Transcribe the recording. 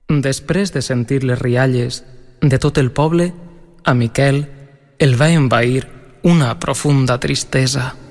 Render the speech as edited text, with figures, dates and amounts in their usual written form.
Després de sentir les rialles de tot el poble, a Miquel el va envair una profunda tristesa.